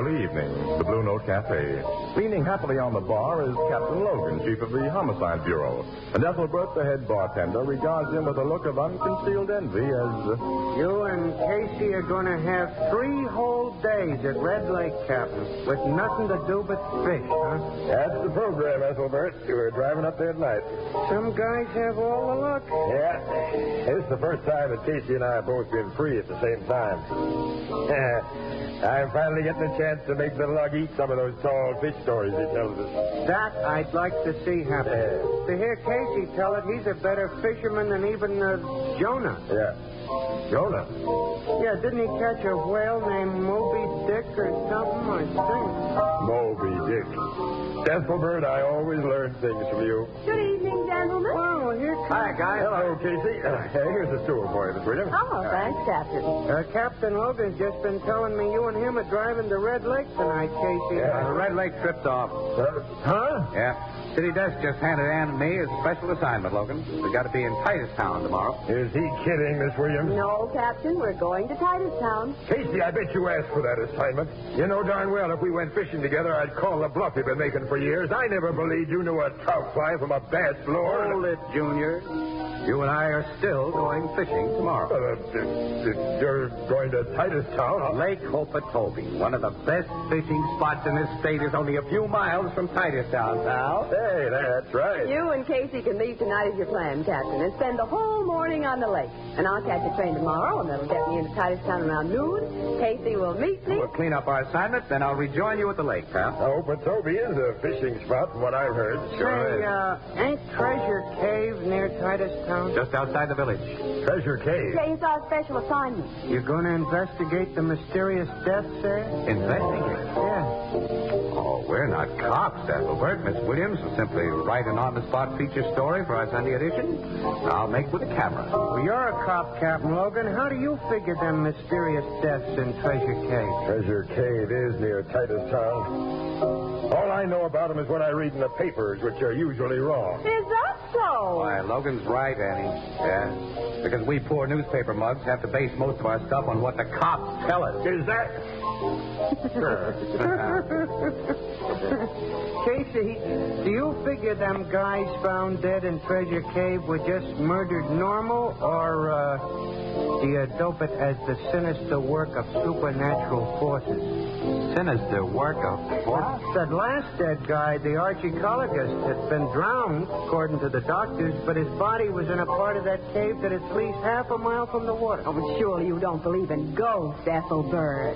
early evening, the Blue Note Cafe. Leaning happily on the bar is Captain Logan, chief of the Homicide Bureau. And Ethelbert, the head bartender, regards him with a look of unconcealed envy as... You and Casey are going to have 3 whole days at Red Lake, Captain, with nothing to do but fish, huh? That's the program, Ethelbert. We're driving up there tonight. Some guys have all the luck. Yeah. This is the first time that Casey and I have both been free at the same time. I'm finally getting a chance to make the lug eat some of those tall fish stories he tells us. That I'd like to see happen. To hear Casey tell it, he's a better fisherman than even Jonah. Yeah. Jonah? Yeah, didn't he catch a whale named Moby Dick or something, I think? Moby Dick. Ethelbert, I always learn things from you. Good evening, gentlemen. Well, here comes... Hi, guys. Hello, Casey. Here's a stool for you, Miss Williams. Oh, thanks, Captain. Captain Logan's just been telling me you and him are driving to Red Lake tonight, Casey. The Red Lake trip's off. Huh? Yeah. City desk just handed Ann and me a special assignment, Logan. We've got to be in Titustown tomorrow. Is he kidding, Miss Williams? No, Captain, we're going to Titustown. Casey, I bet you asked for that assignment. You know darn well if we went fishing together, I'd call the bluff you've been making for years. I never believed you knew a trout fly from a bass lure. Hold it, Junior. You and I are still going fishing tomorrow. You're going to Titustown? Lake Hopatobi, one of the best fishing spots in this state, is only a few miles from Titustown, pal. Hey, that's right. You and Casey can leave tonight as you planned, Captain, and spend the whole morning on the lake. And I'll catch a train tomorrow, and that'll get me into Titustown around noon. Casey will meet me. We'll clean up our assignment, then I'll rejoin you at the lake, pal. Hopatobi is a fishing spot from what I've heard. Say, ain't Treasure Cave near Titustown? Just outside the village. Treasure Cave. Say it's our special assignment. You're going to investigate the mysterious deaths there? Investigate? Yeah. Oh, we're not cops, Ethelbert. Miss Williams will simply write an on-the-spot feature story for our Sunday edition. I'll make with a camera. Well, you're a cop, Captain Logan. How do you figure them mysterious deaths in Treasure Cave? Treasure Cave is near Titustown. All I know about them is what I read in the papers, which are usually wrong. Is that so? Why, Logan's right, Annie. Yeah. Because we poor newspaper mugs have to base most of our stuff on what the cops tell us. Is that... Casey, do you figure them guys found dead in Treasure Cave were just murdered normal, or do you dope it as the sinister work of supernatural forces? Sinister work of force? That last dead guy, the archaeologist, had been drowned, according to the doctors, but his body was in a part of that cave that is at least half a mile from the water. Oh, but surely you don't believe in ghosts, Ethelbert.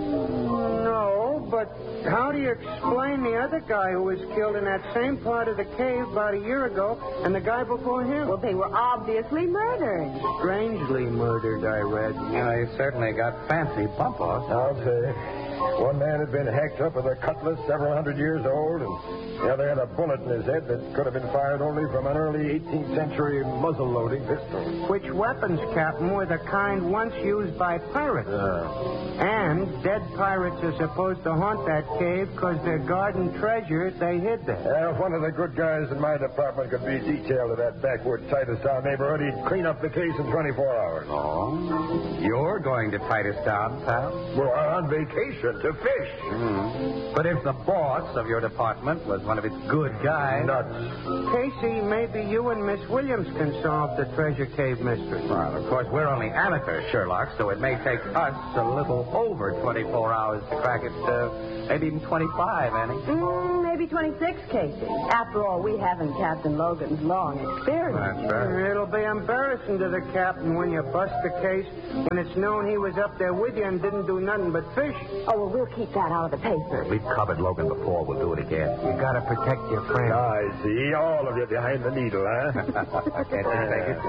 No, but how do you explain the other guy who was killed in that same part of the cave about a year ago and the guy before him? Well, they were obviously murdered. Strangely murdered, I read. Yeah, they certainly got fancy bump-offs. I'll say. One man had been hacked up with a cutlass several hundred years old, and the other had a bullet in his head that could have been fired only from an early 18th century muzzle-loading pistol. Which weapons, Captain, were the kind once used by pirates? And dead pirates are supposed to haunt that cave because their garden treasure they hid there. If one of the good guys in my department could be detailed to that backward Titustown neighborhood, he'd clean up the case in 24 hours. Oh? You're going to Titustown, pal? We're on vacation to fish. But if the boss of your department was one of its good guys... Nuts. Casey, maybe you and Miss Williams can solve the Treasure Cave mystery. Well, of course, we're only amateur Sherlock, so it may take us a little over 24 hours to crack it. Maybe even 25, Annie. Maybe 26, Casey. After all, we haven't Captain Logan's long experience. That's right. It'll be embarrassing to the captain when you bust the case, when it's known he was up there with you and didn't do nothing but fish. Oh, well, we'll keep that out of the paper. We've covered Logan before. We'll do it again. You gotta protect your friend. I see. All of you behind the needle, huh? Can't you take it?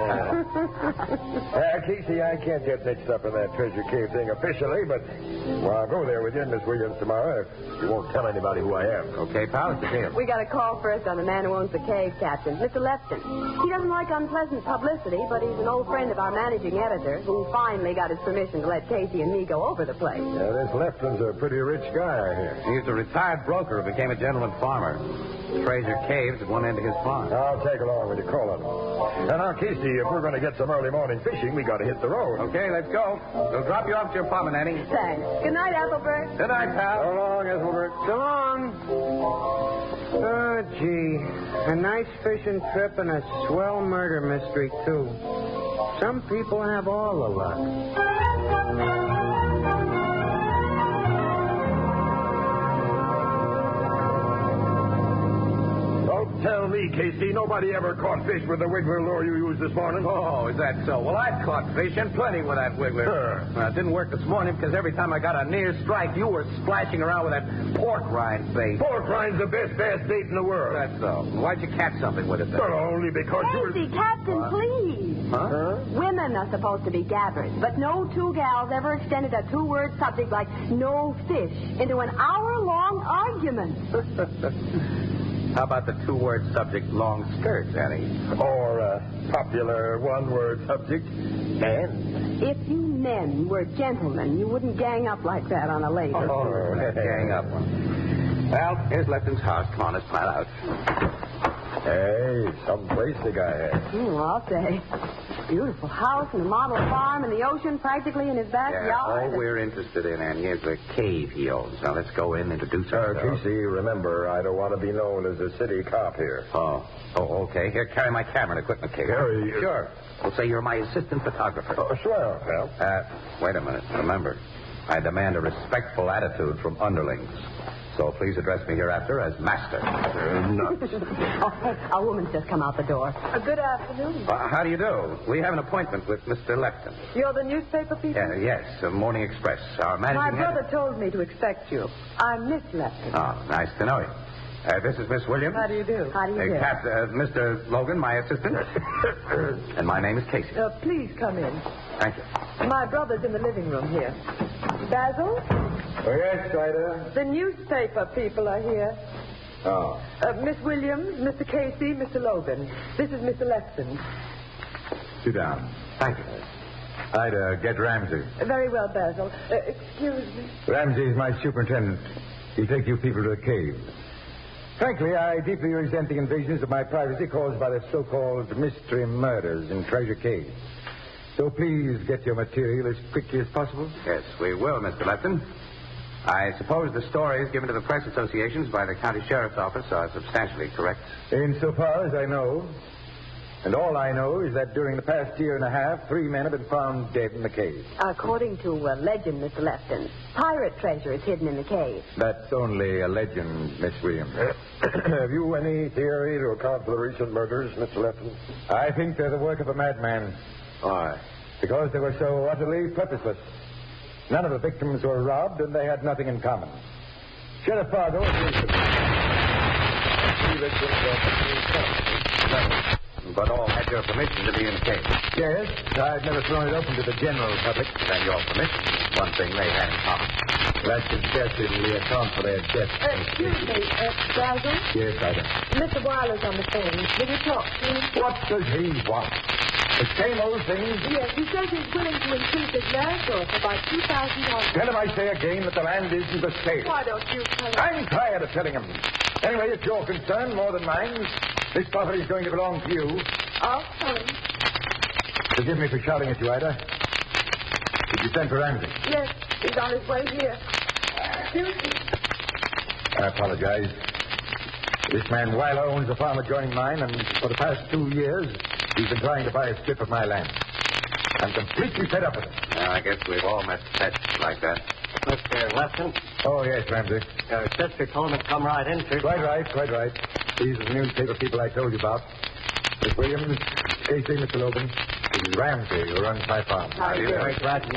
Casey, I can't get mixed up in that Treasure Cave thing officially, but I'll go there with you and Miss Williams tomorrow if you won't tell anybody who I am. Okay, pal, it's the deal. We got a call first on the man who owns the cave, Captain, Mr. Lefton. He doesn't like unpleasant publicity, but he's an old friend of our managing editor who finally got his permission to let Casey and me go over the place. This Lefton's a pretty rich guy, I hear. He's a retired broker who became a gentleman farmer. Treasure Cave's at one end of his farm. I'll take along with you. Call on him. Now, Casey, if we're going to get some early morning fishing, we got to hit the road. Okay, let's go. We'll drop you off at your apartment, Annie. Thanks. Good night, Ethelbert. Good night, pal. So long, Ethelbert. So long. Oh, gee. A nice fishing trip and a swell murder mystery, too. Some people have all the luck. Tell me, Casey, nobody ever caught fish with the wiggler lure you used this morning? Oh, is that so? Well, I've caught fish and plenty with that wiggler. Sure. Well, it didn't work this morning because every time I got a near strike, you were splashing around with that pork rind bait. Pork rind's the best bass bait in the world. That's so. Why'd you catch something with it then? Well, only because Casey, Captain, please. Huh? Women are supposed to be gabbers, but no two gals ever extended a two-word subject like no fish into an hour-long argument. How about the two-word subject, long skirts, Annie? Or a popular one-word subject, and. If you men were gentlemen, you wouldn't gang up like that on a lady. Oh, gang up. Well, here's Lefton's house. Come on, let's pile out. Hey, some place the guy has. I'll say. Beautiful house and a model farm and the ocean practically in his backyard. All we're interested in, Annie, is the cave he owns. Now, let's go in and introduce ourselves. Casey, remember, I don't want to be known as a city cop here. Oh, okay. Here, carry my camera and equipment case. Harry. Sure. We'll say you're my assistant photographer. Oh, swell, pal. Wait a minute. Remember, I demand a respectful attitude from underlings. So please address me hereafter as master. Nuts. A woman's just come out the door. Good afternoon. How do you do? We have an appointment with Mr. Lefton. You're the newspaper people? Yes, Morning Express. Our managing My editor. brother told me to expect you. I'm Miss Lefton. Oh, nice to know you. This is Miss Williams. How do you do? How do you do? Mr. Logan, my assistant. And my name is Casey. Please come in. Thank you. My brother's in the living room here. Basil, Oh, yes, Ida. the newspaper people are here. Oh. Miss Williams, Mr. Casey, Mr. Logan. This is Mr. Lefton. Sit down. Thank you. Ida, get Ramsey. Very well, Basil. Excuse me. Ramsey is my superintendent. He'll take you people to the cave. Frankly, I deeply resent the invasions of my privacy caused by the so-called mystery murders in Treasure Cave. So please get your material as quickly as possible. Yes, we will, Mr. Lefton. I suppose the stories given to the press associations by the county sheriff's office are substantially correct. Insofar as I know, and all I know is that during the past year and a half, 3 men have been found dead in the cave. According to legend, Mr. Lefton, pirate treasure is hidden in the cave. That's only a legend, Miss Williams. Have you any theory to account for the recent murders, Mr. Lefton? I think they're the work of a madman. Why? Because they were so utterly purposeless. None of the victims were robbed, and they had nothing in common. Sheriff Fargo But all had your permission to be in the cave. Yes, I've never thrown it open to the general public. Then your permission. One thing they had in common. That suggestively account for their death. Excuse me, Basil. Yes, Ida. Mr. Wyler's on the phone. Will you talk, please? What does he want? The same old thing? Yes, he says he's willing to increase his land source by $2,000. Tell him I say again that the land isn't for sale. Why don't you tell him? I'm tired of telling him. Anyway, it's your concern more than mine. This property is going to belong to you. I'll tell him. Forgive me for shouting at you, Ida. Did you send for Ramsey? Yes, he's on his way here. Excuse me. I apologize. This man Weiler owns a farm adjoining mine, and for the past 2 years, he's been trying to buy a strip of my land. I'm completely fed up with it. Well, I guess we've all met pets like that. Mr. Lefton, Oh, yes, Ramsey. your sister told me to come right in, sir. Quite right. These are the newspaper people I told you about. Miss Williams, Casey, Mr. Logan. This is Ramsey, who runs my farm. How do you do? Glad to